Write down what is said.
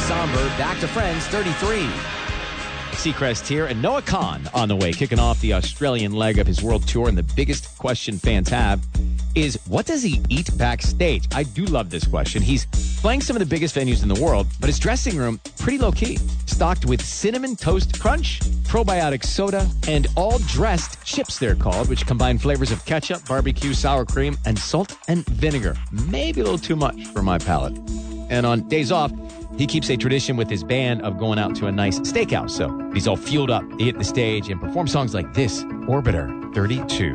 somber. Back to Friends 33. Seacrest here, and Noah Khan on the way, kicking off the Australian leg of his world tour. And the biggest question fans have is, what does he eat backstage? I do love this question. He's playing some of the biggest venues in the world, but his dressing room, pretty low-key. Stocked with Cinnamon Toast Crunch, probiotic soda, and all-dressed chips, they're called, which combine flavors of ketchup, barbecue, sour cream, and salt and vinegar. Maybe a little too much for my palate. And on days off, he keeps a tradition with his band of going out to a nice steakhouse. So he's all fueled up. He hit the stage and perform songs like this, Orbiter 32.